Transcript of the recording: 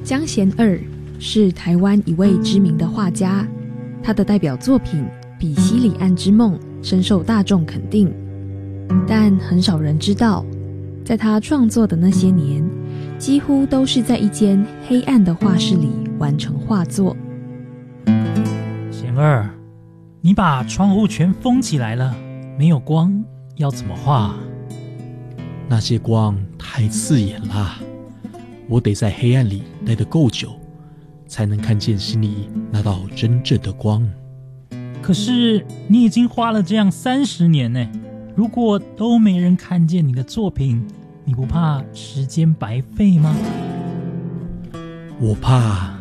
江贤二是台湾一位知名的画家，他的代表作品《比西里岸之梦》深受大众肯定，但很少人知道，在他创作的那些年，几乎都是在一间黑暗的画室里完成画作。 贤二，你把窗户全封起来了，没有光，要怎么画？ 那些光太刺眼啦，我得在黑暗里待得够久，才能看见心里那道真正的光。 可是你已经画了这样30年呢，如果都没人看见你的作品，你不怕时间白费吗？ 我怕